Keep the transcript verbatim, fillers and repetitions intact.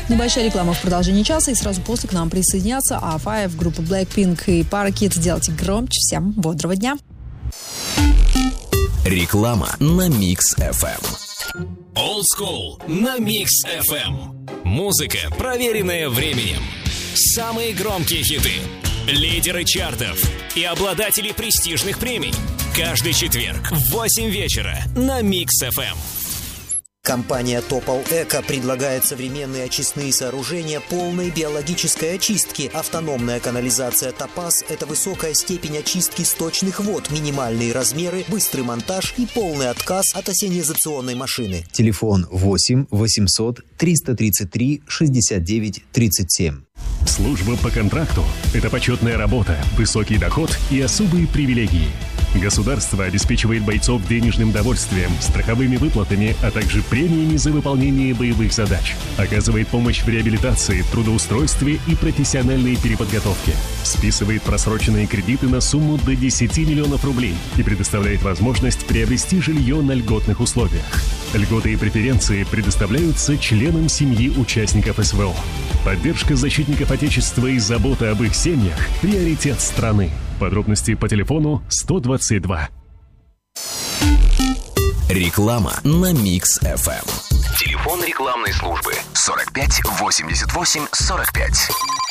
Небольшая реклама в продолжении часа, и сразу после к нам присоединятся а пять, группа Blackpink и Parakeet. Делайте громче. Всем бодрого дня. Реклама на Микс эф эм. Old School на Микс эф эм. Музыка, проверенная временем. Самые громкие хиты, лидеры чартов и обладатели престижных премий. Каждый четверг в восемь вечера на Микс эф эм. Компания Topol Eco предлагает современные очистные сооружения полной биологической очистки. Автономная канализация Topaz – это высокая степень очистки сточных вод, минимальные размеры, быстрый монтаж и полный отказ от ассенизационной машины. Телефон восемь восемьсот триста тридцать три шестьдесят девять тридцать семь. Служба по контракту – это почетная работа, высокий доход и особые привилегии. Государство обеспечивает бойцов денежным довольствием, страховыми выплатами, а также премиями за выполнение боевых задач. Оказывает помощь в реабилитации, трудоустройстве и профессиональной переподготовке. Списывает просроченные кредиты на сумму до десяти миллионов рублей и предоставляет возможность приобрести жилье на льготных условиях. Льготы и преференции предоставляются членам семьи участников эс вэ о. Поддержка защитников Отечества и забота об их семьях – приоритет страны. Подробности по телефону сто двадцать два. Реклама на Микс эф эм. Телефон рекламной службы сорок пять восемьдесят восемь сорок пять.